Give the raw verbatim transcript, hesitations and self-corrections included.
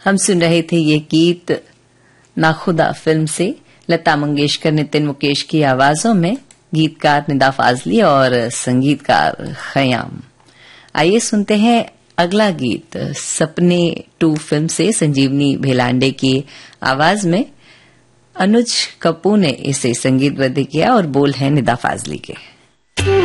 हम सुन रहे थे ये गीत नाखुदा फिल्म से लता मंगेशकर, नितिन मुकेश की आवाजों में, गीतकार निदा फाजली और संगीतकार खयाम। आइए सुनते हैं अगला गीत सपने टू फिल्म से संजीवनी भेलांडे की आवाज में। अनुज कपूर ने इसे संगीतबद्ध किया और बोल है निदा फाजली के।